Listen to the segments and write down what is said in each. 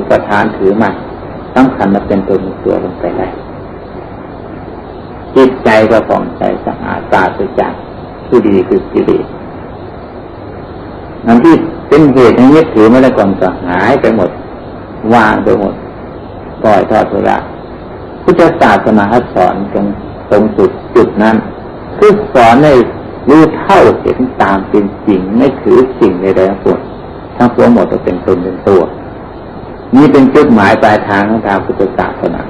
ปทานถือมาสำคัญมาเป็นตัวมีตัวลงไปได้จิตใจก็ผ่องใสสะอาดปราศจากผู้ดีคือกิเลสอันที่เป็นเหตุให้ยึดถือไม่ได้ก่อนก็หายไปหมดวางไปหมดปล่อยทอดทุระพุทธศาสนาสอนตรงจุดนั้นคือสอนให้รู้เท่าเห็นตามเป็นจริงไม่ถือสิ่งใดๆทั้งปวงหมดจะเป็นตนเป็นตัวนี่เป็นจุดหมายปลายทางของทางพุทธศาสนา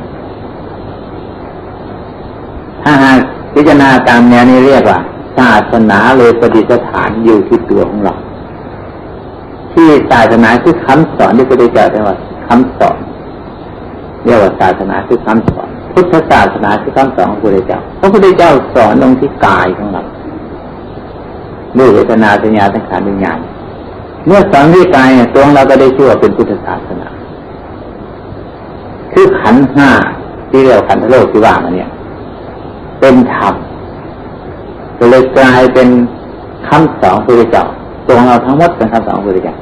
ถ้าหากพิจารณาตามแนวนี้เรียกว่าศาสนาเลยประดิษฐานอยู่ที่ตัวของเราที่ศาสนาคือคำสอนที่พระพุทธเจ้าเรียกว่าคำสอนเรียกว่าศาสนาคือคำสอนพุทธศาสนาคือคำสอนของพระพุทธเจ้าพระพุทธเจ้าสอนลงที่กายของเราด้วยเวทนาสัญญาสังขารวิญญาณเมื่อสอนที่กายเนี่ยตัวเราก็ได้ชื่อว่าเป็นพุทธศาสนาคือขันธ์ห้าที่เรียกขันธ์โลกที่ว่ามาเนี่ยเป็นธรรมก็เลยกลายเป็นคำสอนพระพุทธเจ้าตัวเราทั้งหมดเป็นคำสอนพระพุทธเจ้า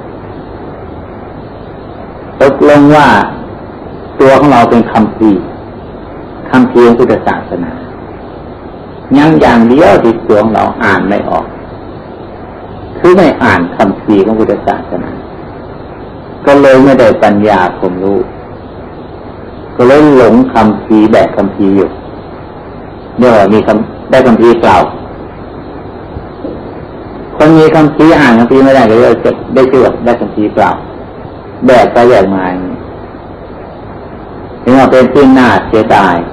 ตกลงว่าตัวของเราเป็นคำพีของพุทธศาสนายังอย่างเดียวที่ตัวของเราอ่านไม่ออกคือไม่อ่านคำพีของพุทธศาสนาก็เลยไม่ได้ปัญญาความรู้ก็เลยหลงคำพีแบบคำพีอยู่เนี่ยมีได้คำพีเปล่าคนมีคำพีอ่านคำพีไม่ได้ก็เลยจะได้ชื่อได้คำพีเปล่าแบบไปแบบมาถึงว่าเป็นที่น่าเสียดาย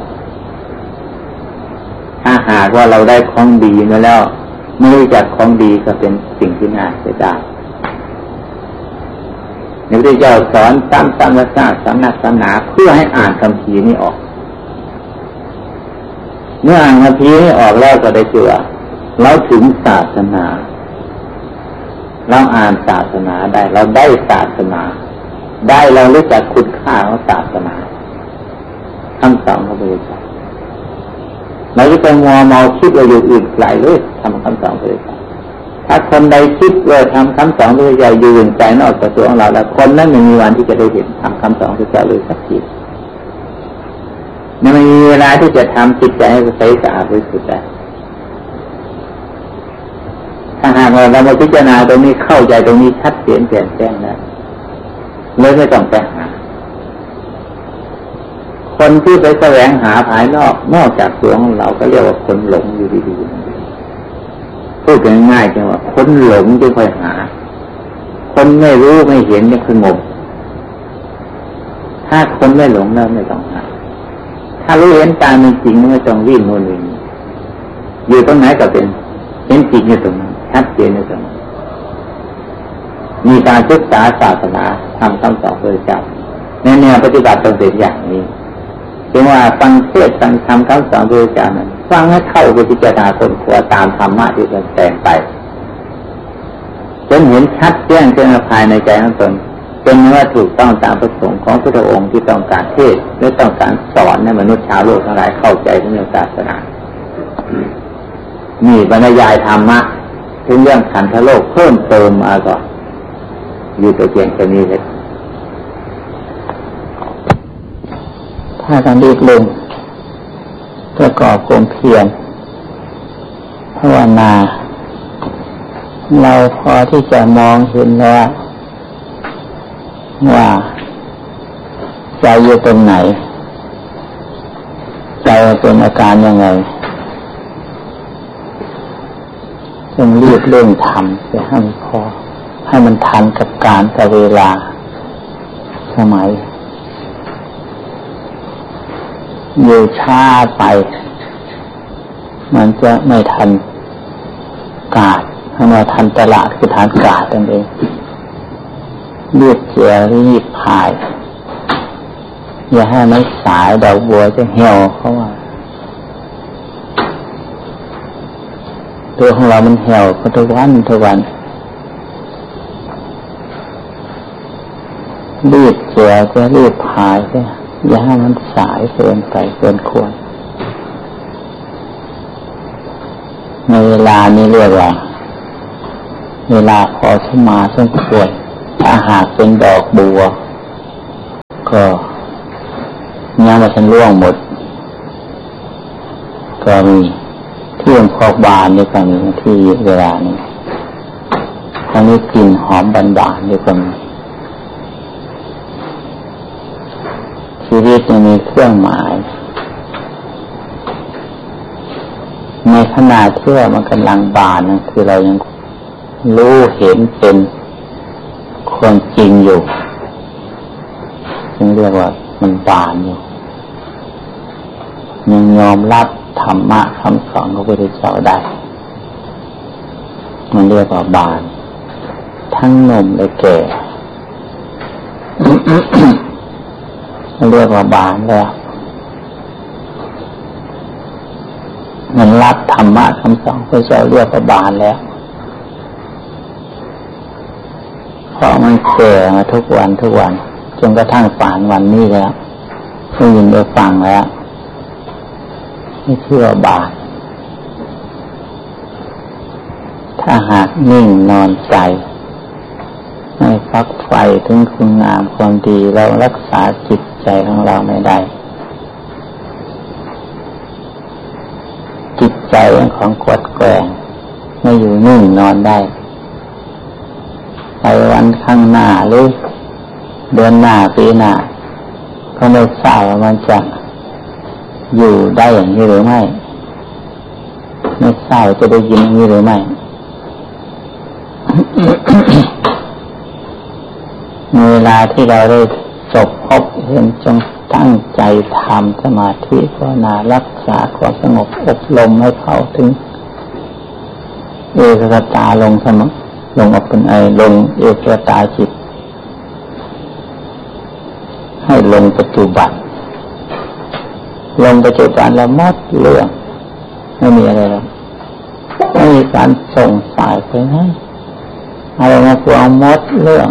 ถ้าหากว่าเราได้ของดีมาแล้วไม่รู้จักของดีก็เป็นสิ่งที่น่าเสียดายพระพุทธเจ้าสอนซ้ำๆและซากซ้ำนักซ้ำหนาเพื่อให้อ่านคำพีนี้ออกเมื่ออ่านคำพีนี้ออกแล้วก็ได้ชื่อว่าเราถึงศาสนาเราอ่านศาสนาได้เราได้ศาสนาได้เรารู้จักคุณค่าของศาสนาคำสอนของพระพุทธเจ้าเราจะไปมัวเมาคิดว่าอยู่อื่นไกลเลยทำคำสอนพระพุทธเจ้าถ้าคนใดคิดว่าทำคำสอนพระพุทธเจ้าอยู่อื่นไกลนอกจากตัวของเราแล้วคนนั้นไม่มีวันที่จะได้เห็นทำคำสอนพระพุทธเจ้าเลยสักทีไม่มีเวลาที่จะทำจิตใจให้ใสสะอาดบริสุทธิ์ได้ถ้าหากเรามาพิจารณาตรงนี้เข้าใจตรงนี้ชัดเจนแจ่มแจ้งแล้วเลยไม่ต้องไปหาคนที่ไปแสวงหาภายนอกจากตัวของเราก็เรียกว่าคนหลงอยู่ดีๆพูดง่ายๆจังว่าคนหลงจึงค่อยหาคนไม่รู้ไม่เห็นนี่คืองมถ้าคนไม่หลงแล้วไม่ต้องหาถ้ารู้เห็นตามเป็นจริงไม่ต้องวิ่งโน่นวิ่งอยู่ตรงไหนก็เป็นเห็นจริงอยู่ตรงนั้นชัดเจนอยู่ตรงนั้นมีการศึกษาศาสนาทำคำสอนพระพุทธเจ้าในแนวปฏิบัติต้องเป็นอย่างนี้จึงว่าฟังเทศน์ฟังธรรมคำสอนพระพุทธเจ้านั้นฟังให้เข้าไปพิจารณาค้นคว้าตามธรรมะที่แสดงไปจนเห็นชัดแจ้งขึ้นภายในใจของตนเป็นว่าถูกต้องตามประสงค์ของพระองค์ที่ต้องการเทศน์และต้องการสอนให้มนุษย์ชาวโลกทั้งหลายเข้าใจในศาสนานี่บรรยายธรรมะถึงเรื่องขันธโลกเพิ่มเติมมาก่อนอยู่ตัวเพียงแค่นี้เลยถ้าการรีบลงประกอบความเพียรภาวนาเราพอที่จะมองเห็นแล้วว่าใจอยู่ตรงไหนใจเป็นอาการยังไงจึงรีบเร่งทำไปให้มันพอให้มันทันกับการกับเวลาสมัยอยู่ช้าไปมันจะไม่ทันกาดถ้ามาทันตลาดคือทันกาดนั่นเองรีบเจียรีบพายอย่าให้มันสายดอกบัวจะเหี่ยวเขาว่าตัวของเรามันเหี่ยวทุกวันรีบเจียจะรีบพายจะอย่าให้มันสายเกินไปเกินควรในเวลานี้เรียกว่าเวลาพอสมควรถ้าหากเป็นดอกบัวก็ยังมาทันล่วงหมดก็มีที่คอกบานด้วยกันที่เวลานี้ตอนนี้กลิ่นหอมบานๆด้วยกันชีวิตยังมีเครื่องหมายในขณะที่มันกำลังบานนั่นคือเรายังรู้เห็นเป็นความจริงอยู่จึงเรียกว่ามันบานอยู่ยังยอมรับธรรมะคำสอนของพระพุทธเจ้าได้มันเรียกว่าบานทั้งหนุ่มและแก่ มันเรียกว่าบานแล้วมันรับธรรมะคำสอนพระเจ้าเรียกว่าบานแล้วเพราะมันแก่มาทุกวันจนกระทั่งป่านวันนี้แล้วได้ยินได้ฟังแล้วไม่เชื่อบาปถ้าหากนิ่งนอนใจไม่ฟักไฟถึงคุณงามความดีเรารักษาจิตใจของเราไม่ได้จิตใจของกดแกว่งไม่อยู่นิ่งนอนได้ไปวันข้างหน้าหรือเดือนหน้าปีหน้าก็ไม่ทราบว่ามันจะอยู่ได้อย่างนี้หรือไม่ทราบจะได้ยินอย่างนี้หรือไม่ เวลาที่เราได้พบเห็นจงตั้งใจทำสมาธิภาวนารักษาความสงบอบรมให้เข้าถึงเอกคตาลงอัปปนาลงเอกคตาจิตให้ลงปัจจุบันแล้วหมดเรื่องไม่มีอะไรแล้วไม่มีการส่งสายไปไหนอะไรมาพวงหมดเรื่อง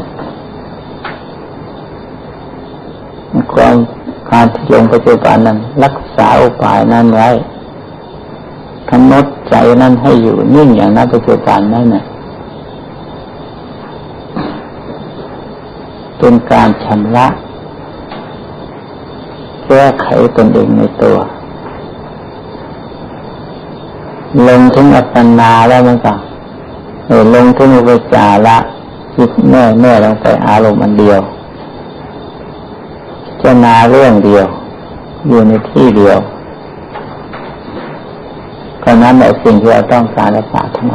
ความการที่ลงปัจจุบันนั้นรักษาอุบายนั้นไว้กำหนดใจนั้นให้อยู่นิ่งอย่างนั้นปัจจุบันนั่นน่ะเป็นการชำระแก้ไขตนเองในตัวลงถึงอัปปนาแล้วมันก็ลงถึงอุปจาระจิตแน่ลงไปอารมณ์อันเดียวจะนาเรื่องเดียวอยู่ในที่เดียวก็นั้นแหละสิ่งที่เราต้องการและปรารถนา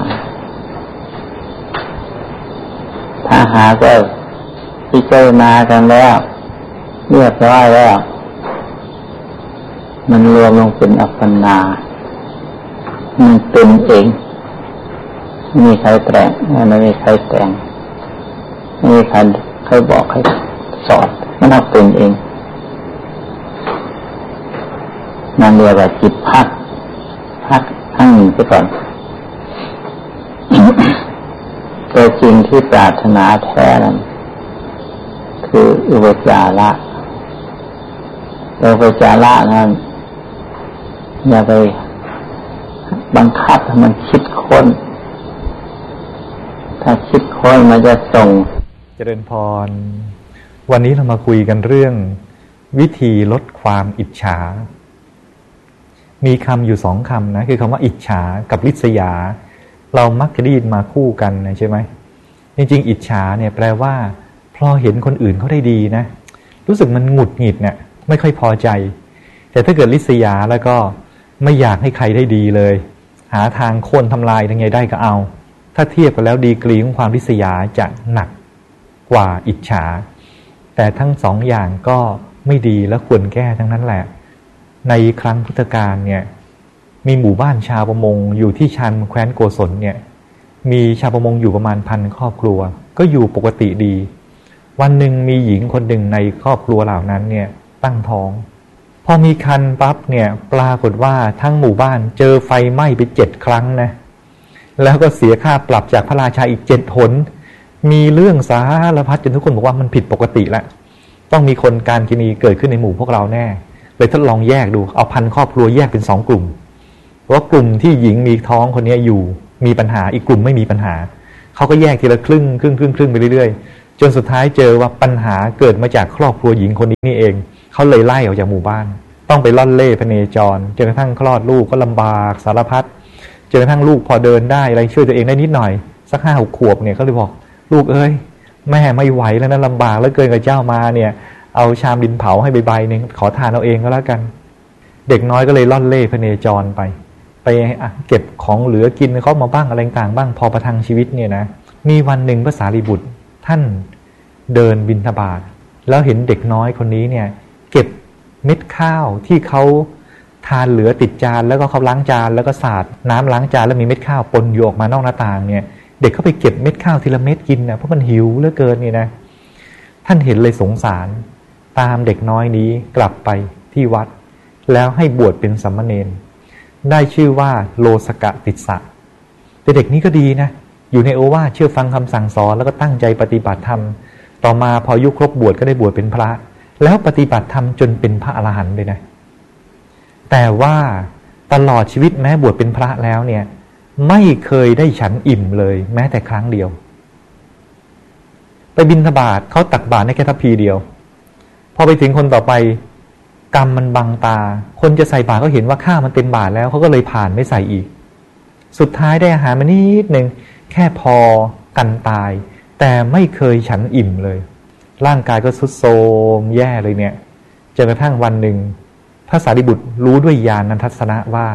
ถ้าหาก็พิจารณากันแล้วเรียบร้อยแล้วมันรวมลงเป็นอัปปนามันเป็นเองไม่มีใครแต่งไม่มีใครแต่งไม่มีใครบอกใครสอนมันเอาเป็นเองนั่นเรียกว่าจิตพักทั้งหนึ่งไปก่อน ตัวจริงที่ปรารถนาแท้นั้นคืออุปจาระอุปจาระนั้นอย่าไปบังคับให้มันคิดค้นถ้าคิดค้นมันจะส่งเจริญพรวันนี้เรามาคุยกันเรื่องวิธีลดความอิจฉามีคำอยู่2คำนะคือคำว่าอิจฉากับริษยาเรามักจะได้ยินมาคู่กันนะใช่ไหมจริงๆอิจฉาเนี่ยแปลว่าพอเห็นคนอื่นเขาได้ดีนะรู้สึกมันหงุดหงิดเนี่ยไม่ค่อยพอใจแต่ถ้าเกิดริษยาแล้วก็ไม่อยากให้ใครได้ดีเลยหาทางโค่นทำลายยังไงได้ก็เอาถ้าเทียบกันแล้วดีกรีของความริษยาจะหนักกว่าอิจฉาแต่ทั้งสองอย่างก็ไม่ดีและควรแก้ทั้งนั้นแหละในครั้งพุทธกาลเนี่ยมีหมู่บ้านชาวประมงอยู่ที่ชันแคว้นโกศลเนี่ยมีชาวประมงอยู่ประมาณ1,000 ครอบครัวก็อยู่ปกติดีวันหนึ่งมีหญิงคนหนึ่งในครอบครัวเหล่านั้นเนี่ยตั้งท้องพอมีคันปั๊บเนี่ยปรากฏว่าทั้งหมู่บ้านเจอไฟไหม้ไป7 ครั้งนะแล้วก็เสียค่าปรับจากพระราชาอีก7 หนมีเรื่องสารพัดจนทุกคนบอกว่ามันผิดปกติแล้วต้องมีคนการกินีเกิดขึ้นในหมู่พวกเราแน่เลยทดลองแยกดูเอา1,000 ครอบครัวแยกเป็น2 กลุ่มเพราะกลุ่มที่หญิงมีท้องคนนี้อยู่มีปัญหาอีกกลุ่มไม่มีปัญหาเขาก็แยกทีละครึ่งไปเรื่อยๆจนสุดท้ายเจอว่าปัญหาเกิดมาจากครอบครัวหญิงคนนี้นี่เองเขาเลยไล่ออกจากหมู่บ้านต้องไปล่อนเล่พเนจรจนกระทั่งคลอดลูกก็ลำบากสารพัดจนกระทั่งลูกพอเดินได้อะไรช่วยตัวเองได้นิดหน่อยสัก 5-6 ขวบเนี่ยก็เลยบอกลูกเอ้ยแม่ไม่ไหวแล้วนะลำบากแล้วเกินกับเจ้ามาเนี่ยเอาชามดินเผาให้ใบๆนึงขอทานเอาเองก็แล้วกันเด็กน้อยก็เลยล่อนเล่พเนจรไปเก็บของเหลือกินเขามาบ้างอะไรต่างบ้างพอประทังชีวิตเนี่ยนะมีวันหนึ่งพระสารีบุตรท่านเดินบิณฑบาตแล้วเห็นเด็กน้อยคนนี้เนี่ยเก็บเม็ดข้าวที่เขาทานเหลือติดจานแล้วก็เขาล้างจานแล้วก็สาดน้ำล้างจานแล้วมีเม็ดข้าวปนอยู่ออกมานอกหน้าต่างเนี่ยเด็กเขาไปเก็บเม็ดข้าวทีละเม็ดกินนะเพราะมันหิวเหลือเกินนี่นะท่านเห็นเลยสงสารตามเด็กน้อยนี้กลับไปที่วัดแล้วให้บวชเป็นสามเณรได้ชื่อว่าโลสกติสสะแต่เด็กนี้ก็ดีนะอยู่ในโอวาทเชื่อฟังคำสั่งสอนแล้วก็ตั้งใจปฏิบัติธรรมต่อมาพออายุครบบวชก็ได้บวชเป็นพระแล้วปฏิบัติธรรมจนเป็นพระอรหันต์เลยนะแต่ว่าตลอดชีวิตแม้บวชเป็นพระแล้วเนี่ยไม่เคยได้ฉันอิ่มเลยแม้แต่ครั้งเดียวไปบิณฑบาตเขาตักบาตรได้แค่ทัพพีเดียวพอไปถึงคนต่อไปกรรมมันบังตาคนจะใส่บาตรเขาเห็นว่าข้าวมันเต็มบาตรแล้วเขาก็เลยผ่านไม่ใส่อีกสุดท้ายได้อาหารมานิดนึงแค่พอกันตายแต่ไม่เคยฉันอิ่มเลยร่างกายก็ทรุดโทรมแย่เลยเนี่ยจนกระทั่งวันหนึ่งพระสารีบุตรรู้ด้วยญาณทัศนะว่า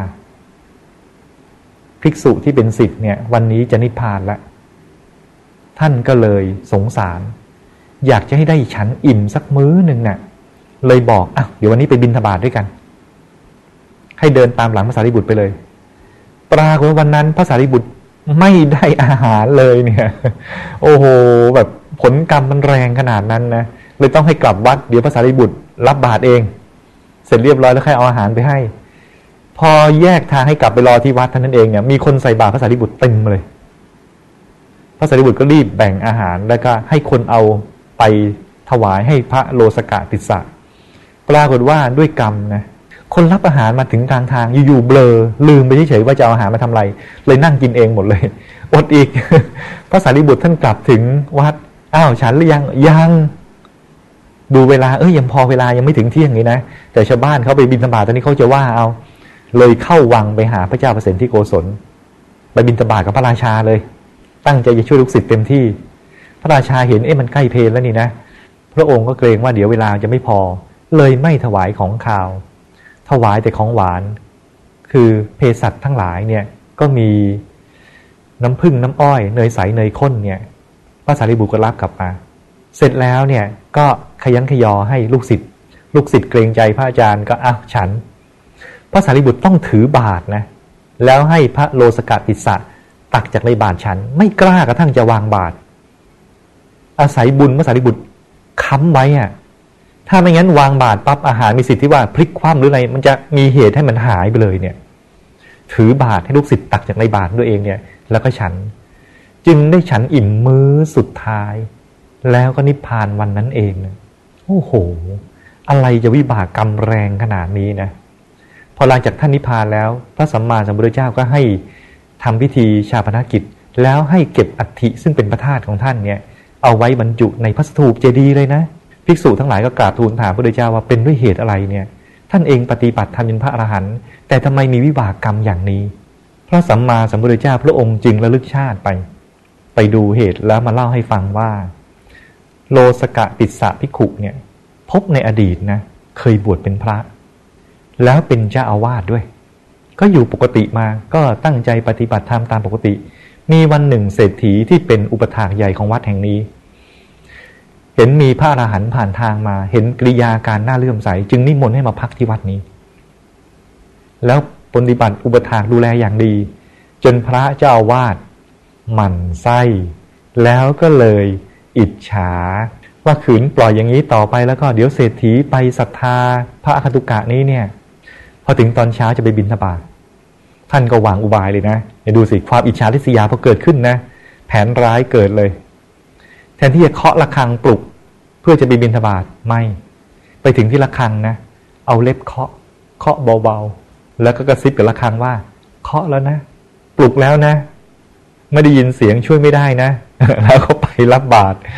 ภิกษุที่เป็นศิษย์เนี่ยวันนี้จะนิพพานแล้วท่านก็เลยสงสารอยากจะให้ได้ฉันอิ่มสักมื้อหนึ่งน่ะเลยบอกเดี๋ยววันนี้ไปบิณฑบาตด้วยกันให้เดินตามหลังพระสารีบุตรไปเลยปรากฏว่าวันนั้นพระสารีบุตรไม่ได้อาหารเลยเนี่ยโอ้โหแบบผลกรรมมันแรงขนาดนั้นนะเลยต้องให้กลับวัดเดี๋ยวพระสารีบุตรรับบาตรเองเสร็จเรียบร้อยแล้วค่อยเอาอาหารไปให้พอแยกทางให้กลับไปรอที่วัดเท่านั้นเองเนี่ยมีคนใส่บาตรพระสารีบุตรเต็มเลยพระสารีบุตรก็รีบแบ่งอาหารแล้วก็ให้คนเอาไปถวายให้พระโลสกติสสะปรากฏว่าด้วยกรรมนะคนรับอาหารมาถึงกลางทางอยู่ๆเบลอลืมไปเฉยๆว่าจะเอาอาหารมาทำอะไรเลยนั่งกินเองหมดเลยอดอีก พระสารีบุตรท่านกลับถึงวัดฉันหรือยังดูเวลายังพอเวลายังไม่ถึงเที่ยงนี้นะแต่ชาวบ้านเขาไปบิณฑบาตตอนนี้เขาจะว่าเอาเลยเข้าวังไปหาพระเจ้าเปรตที่โกศลไปบิณฑบาตกับพระราชาเลยตั้งใจจะช่วยลูกศิษย์เต็มที่พระราชาเห็นมันใกล้เพลแล้วนี่นะพระองค์ก็เกรงว่าเดี๋ยวเวลาจะไม่พอเลยไม่ถวายของคาวถวายแต่ของหวานคือเภสัชทั้งหลายเนี่ยก็มีน้ำผึ้งน้ำอ้อยเนยใสเนยข้นเนี่ยพระสารีบุตรก็รับกลับมาเสร็จแล้วเนี่ยก็ขยันขยอให้ลูกศิษย์เกรงใจพระอาจารย์ก็ฉันพระสารีบุตรต้องถือบาตรนะแล้วให้พระโลสกติสสะตักจากในบาตรฉันไม่กล้ากระทั่งจะวางบาตรอาศัยบุญพระสารีบุตรค้ำไว้ถ้าไม่งั้นวางบาตรปั๊บอาหารมีสิทธิ์ที่ว่าพลิกคว่ำหรืออะไรมันจะมีเหตุให้มันหายไปเลยเนี่ยถือบาตรให้ลูกศิษย์ตักจากในบาตรด้วยเองเนี่ยแล้วก็ฉันจึงได้ฉันอิ่มมื้อสุดท้ายแล้วก็นิพพานวันนั้นเองนะโอ้โหอะไรจะวิบากกรรมแรงขนาดนี้นะพอหลังจากท่านนิพพานแล้วพระสัมมาสัมพุทธเจ้าก็ให้ทำพิธีชาปนกิจแล้วให้เก็บอัฐิซึ่งเป็นพระธาตุของท่านเนี่ยเอาไว้บรรจุในพระสถูปเจดีย์เลยนะภิกษุทั้งหลายก็กราบทูลถามพระพุทธเจ้าว่าเป็นด้วยเหตุอะไรเนี่ยท่านเองปฏิบัติธรรมเป็นพระอรหันต์แต่ทำไมมีวิบากกรรมอย่างนี้พระสัมมาสัมพุทธเจ้าพระองค์จึงระลึกชาติไปดูเหตุแล้วมาเล่าให้ฟังว่าโลสกติสสะภิกขุเนี่ยพบในอดีตนะเคยบวชเป็นพระแล้วเป็นเจ้าอาวาสด้วยก็อยู่ปกติมาก็ตั้งใจปฏิบัติธรรมตามปกติมีวันหนึ่งเศรษฐีที่เป็นอุปถากใหญ่ของวัดแห่งนี้เห็นมีพระอรหันต์ผ่านทางมาเห็นกิริยาการน่าเลื่อมใสจึงนิมนต์ให้มาพักที่วัดนี้แล้วปฏิบัติอุปถากดูแลอย่างดีจนพระเจ้าอาวาสหมั่นไส้แล้วก็เลยอิจฉาว่าขืนปล่อยอย่างนี้ต่อไปแล้วก็เดี๋ยวเศรษฐีไปศรัทธาพระอคันตุกะนี้เนี่ยพอถึงตอนเช้าจะไปบิณฑบาตท่านก็วางอุบายเลยนะดูสิความอิจฉาริษยาพอเกิดขึ้นนะแผนร้ายเกิดเลยแทนที่จะเคาะระฆังปลุกเพื่อจะไปบิณฑบาตไม่ไปถึงที่ระฆังนะเอาเล็บเคาะเบาๆแล้วก็กระซิบกับระฆังว่าเคาะแล้วนะปลุกแล้วนะไม่ได้ยินเสียงช่วยไม่ได้นะแล้วก็ไปรับบาตร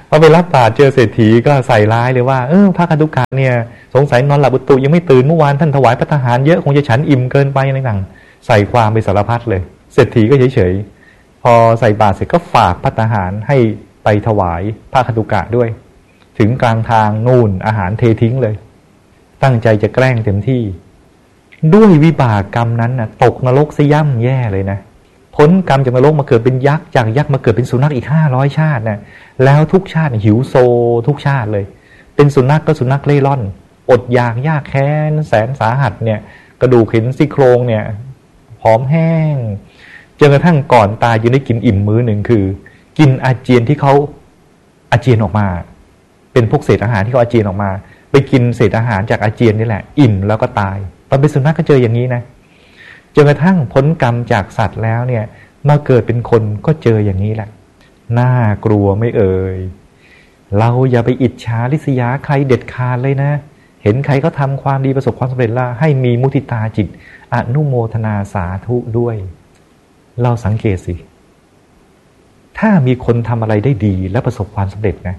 พอไปรับบาตรเจอเศรษฐีก็ใส่ร้ายเลยว่าพระคันธุกะเนี่ยสงสัยนอนหลับอุตุยังไม่ตื่นเมื่อวานท่านถวายภัตตาหารเยอะคงจะฉันอิ่มเกินไปอะไรต่างใส่ความไปสารพัดเลยเศรษฐีก็เฉยๆพอใส่บาตรเสร็จก็ฝากภัตตาหารให้ไปถวายพระคันธุกะด้วยถึงกลางทางนู่นอาหารเททิ้งเลยตั้งใจจะแกล้งเต็มที่ด้วยวิบากกรรมนั้นน่ะตกนรกซะย่ำแย่เลยนะพ้นกรรมจากนรกมาเกิดเป็นยักษ์จากยักษ์มาเกิดเป็นสุนัขอีก500 ชาตินะแล้วทุกชาติหิวโซทุกชาติเลยเป็นสุนัขก็สุนัขเล่ร่อนอดอยากยากแค้นแสนสาหัสเนี่ยกระดูกเห็นซี่โครงเนี่ยผอมแห้งจนกระทั่งก่อนตายยังได้กินอิ่มมื้อหนึ่งคือกินอาเจียนที่เขาอาเจียนออกมาเป็นพวกเศษอาหารที่เขาอาเจียนออกมาไปกินเศษอาหารจากอาเจียนนี่แหละอิ่มแล้วก็ตายตอนเป็นสุนัขก็เจออย่างนี้นะจนกระทั่งพ้นกรรมจากสัตว์แล้วเนี่ยมาเกิดเป็นคนก็เจออย่างนี้แหละน่ากลัวไม่เอ่ยเราอย่าไปอิจฉาริษยาใครเด็ดขาดเลยนะเห็นใครเขาทำความดีประสบความสำเร็จแล้วให้มีมุทิตาจิตอนุโมทนาสาธุด้วยเราสังเกตสิถ้ามีคนทำอะไรได้ดีและประสบความสำเร็จนะ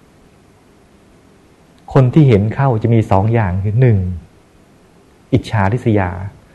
คนที่เห็นเข้าจะมี2 อย่างคือ1อิจฉาริษยา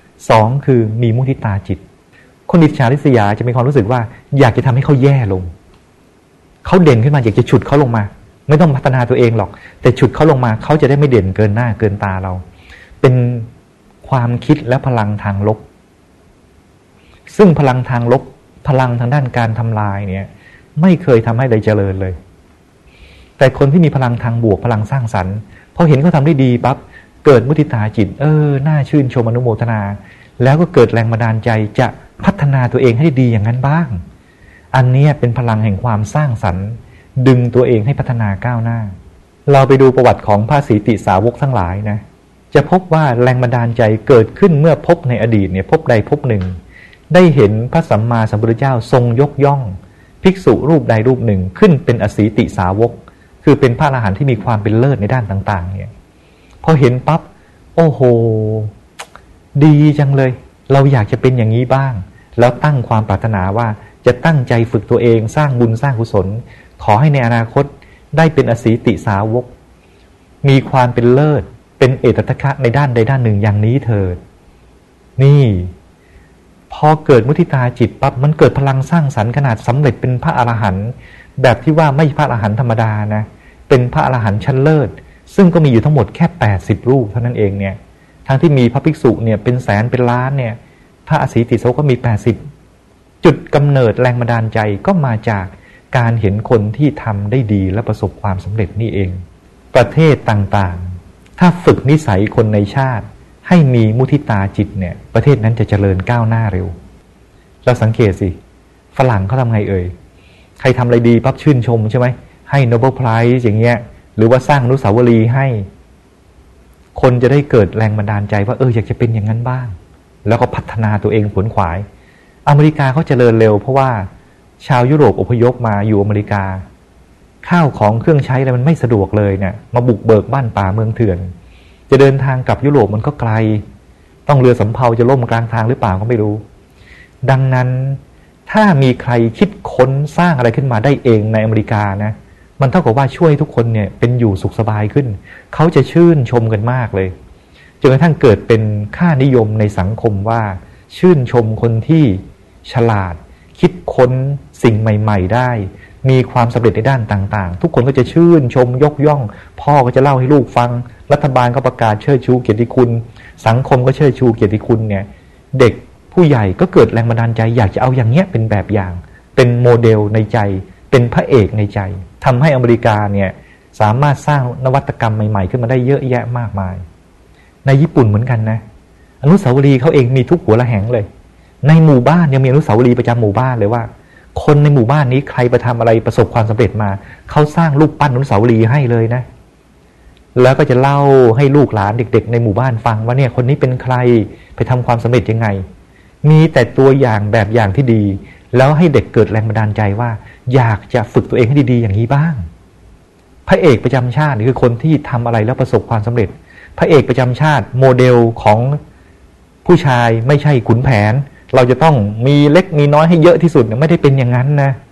2คือมีมุทิตาจิตคนอิจฉาริษยาจะมีความรู้สึกว่าอยากจะทำให้เขาแย่ลงเขาเด่นขึ้นมาอยากจะฉุดเขาลงมาไม่ต้องพัฒนาตัวเองหรอกแต่ฉุดเขาลงมาเขาจะได้ไม่เด่นเกินหน้าเกินตาเราเป็นความคิดและพลังทางลบซึ่งพลังทางลบพลังทางด้านการทำลายเนี่ยไม่เคยทำให้ใดเจริญเลยแต่คนที่มีพลังทางบวกพลังสร้างสรรค์พอเห็นเขาทำได้ดีปั๊บเกิดมุทิตาจิตน่าชื่นชมอนุโมทนาแล้วก็เกิดแรงบันดาลใจจะพัฒนาตัวเองให้ดีอย่างนั้นบ้างอันนี้เป็นพลังแห่งความสร้างสรรค์ดึงตัวเองให้พัฒนาก้าวหน้าเราไปดูประวัติของพระสีติสาวกทั้งหลายนะจะพบว่าแรงบันดาลใจเกิดขึ้นเมื่อพบในอดีตเนี่ยพบใดพบหนึ่งได้เห็นพระสัมมาสัมพุทธเจ้าทรงยกย่องภิกษุรูปใดรูปหนึ่งขึ้นเป็นอสีติสาวกคือเป็นพระอรหันต์ที่มีความเป็นเลิศในด้านต่างๆเนี่ยพอเห็นปั๊บโอ้โหดีจังเลยเราอยากจะเป็นอย่างนี้บ้างแล้วตั้งความปรารถนาว่าจะตั้งใจฝึกตัวเองสร้างบุญสร้างกุศลขอให้ในอนาคตได้เป็นอสีติสาวกมีความเป็นเลิศเป็นเอตทัคคะในด้านใดด้านหนึ่งอย่างนี้เถิดนี่พอเกิดมุทิตาจิตปั๊บมันเกิดพลังสร้างสรรค์ขนาดสำเร็จเป็นพระอรหันต์แบบที่ว่าไม่ใช่พระอรหันต์ธรรมดานะเป็นพระอรหันต์ชั้นเลิศซึ่งก็มีอยู่ทั้งหมดแค่80 รูปเท่านั้นเองเนี่ยทั้งที่มีพระภิกษุเนี่ยเป็นแสนเป็นล้านเนี่ยพระอสีติสาวกก็มี80จุดกำเนิดแรงบันดาลใจก็มาจากการเห็นคนที่ทำได้ดีและประสบความสำเร็จนี่เองประเทศต่างๆถ้าฝึกนิสัยคนในชาติให้มีมุทิตาจิตเนี่ยประเทศนั้นจะเจริญก้าวหน้าเร็วเราสังเกตสิฝรั่งเขาทำไงเอ่ยใครทำอะไรดีปั๊บชื่นชมใช่ไหมให้ Nobel Prize อย่างเงี้ยหรือว่าสร้างอนุสาวรีย์ให้คนจะได้เกิดแรงบันดาลใจว่าอยากจะเป็นอย่างนั้นบ้างแล้วก็พัฒนาตัวเองขวนขวายอเมริกาเขาเจริญเร็วเพราะว่าชาวยุโรปอพยพมาอยู่อเมริกาข้าวของเครื่องใช้อะไรมันไม่สะดวกเลยเนี่ยมาบุกเบิกบ้านป่าเมืองเถื่อนจะเดินทางกลับยุโรปมันก็ไกลต้องเรือสำเภาจะล่มกลางทางหรือเปล่าก็ไม่รู้ดังนั้นถ้ามีใครคิดค้นสร้างอะไรขึ้นมาได้เองในอเมริกานะมันเท่ากับว่าช่วยทุกคนเนี่ยเป็นอยู่สุขสบายขึ้นเขาจะชื่นชมกันมากเลยจนกระทั่งเกิดเป็นค่านิยมในสังคมว่าชื่นชมคนที่ฉลาดคิดค้นสิ่งใหม่ๆได้มีความสำเร็จในด้านต่างๆทุกคนก็จะชื่นชมยกย่องพ่อก็จะเล่าให้ลูกฟังรัฐบาลก็ประกาศเชิดชูเกียรติคุณสังคมก็เชิดชูเกียรติคุณเนี่ยเด็กผู้ใหญ่ก็เกิดแรงบันดาลใจอยากจะเอาอย่างเงี้ยเป็นแบบอย่างเป็นโมเดลในใจเป็นพระเอกในใจทำให้อเมริกาเนี่ยสามารถสร้างนวัตกรรมใหม่ๆขึ้นมาได้เยอะแยะมากมายในญี่ปุ่นเหมือนกันนะอนุสาวรีย์เขาเองมีทุกหัวละแหงเลยในหมู่บ้านยังมีอนุสาวรีย์ประจำหมู่บ้านเลยว่าคนในหมู่บ้านนี้ใครไปทำอะไรประสบความสำเร็จมาเขาสร้างรูปปั้นอนุสาวรีย์ให้เลยนะแล้วก็จะเล่าให้ลูกหลานเด็กๆในหมู่บ้านฟังว่าเนี่ยคนนี้เป็นใครไปทำความสำเร็จยังไงมีแต่ตัวอย่างแบบอย่างที่ดีแล้วให้เด็กเกิดแรงบันดาลใจว่าอยากจะฝึกตัวเองให้ดีๆอย่างนี้บ้างพระเอกประจำชาติคือคนที่ทำอะไรแล้วประสบความสำเร็จพระเอกประจำชาติโมเดลของผู้ชายไม่ใช่ขุนแผนเราจะต้องมีเล็กมีน้อยให้เยอะที่สุดไม่ได้เป็นอย่างนั้นนะ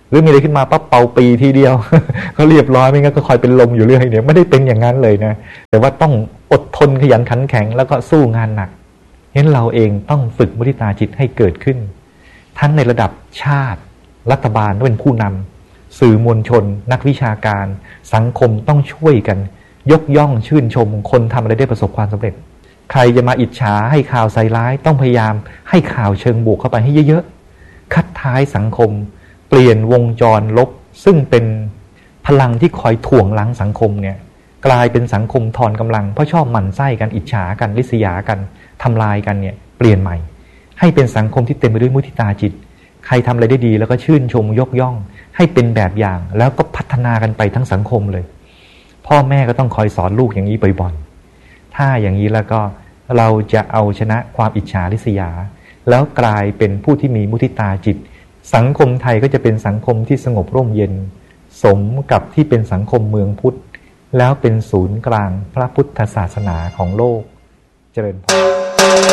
หรือมีอะไรขึ้นมาปั๊บเป่าปีทีเดียว ก็เรียบร้อยไม่งั้นก็คอยเป็นลมอยู่เรื่อยเนี่ยไม่ได้เป็นอย่างนั้นเลยนะแต่ว่าต้องอดทนขยันขันแข็งแล้วก็สู้งานหนักเห็นเราเองต้องฝึกมุทิตาจิตให้เกิดขึ้นทั้งในระดับชาติรัฐบาลต้องเป็นผู้นำสื่อมวลชนนักวิชาการสังคมต้องช่วยกันยกย่องชื่นชมคนทำอะไรได้ประสบความสำเร็จใครจะมาอิจฉาให้ข่าวใส่ร้ายต้องพยายามให้ข่าวเชิงบวกเข้าไปให้เยอะๆคัดท้ายสังคมเปลี่ยนวงจรลบซึ่งเป็นพลังที่คอยถ่วงล้างสังคมเนี่ยกลายเป็นสังคมทอนกำลังเพราะชอบหมั่นไส้กันอิจฉากันริษยากันทำลายกันเนี่ยเปลี่ยนใหม่ให้เป็นสังคมที่เต็มไปด้วยมุทิตาจิตใครทำอะไรได้ดีแล้วก็ชื่นชมยกย่องให้เป็นแบบอย่างแล้วก็พัฒนากันไปทั้งสังคมเลยพ่อแม่ก็ต้องคอยสอนลูกอย่างนี้บ่อยๆถ้าอย่างนี้แล้วก็เราจะเอาชนะความอิจฉาริษยาแล้วกลายเป็นผู้ที่มีมุทิตาจิตสังคมไทยก็จะเป็นสังคมที่สงบร่มเย็นสมกับที่เป็นสังคมเมืองพุทธแล้วเป็นศูนย์กลางพระพุทธศาสนาของโลกเจริญพร